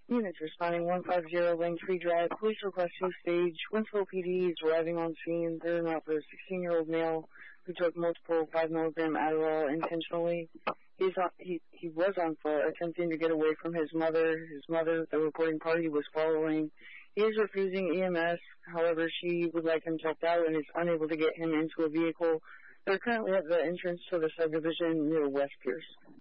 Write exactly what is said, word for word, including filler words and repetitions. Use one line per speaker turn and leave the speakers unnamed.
Units responding one five zero Langtree Drive. Police request two-stage. Winslow P D is arriving on scene. They're not for a sixteen-year-old male who took multiple five milligram Adderall intentionally. He's on, he, he was on foot, attempting to get away from his mother. His mother, the reporting party, was following. He is refusing E M S. However, she would like him checked out and is unable to get him into a vehicle. They're currently at the entrance to the subdivision near West Pierce.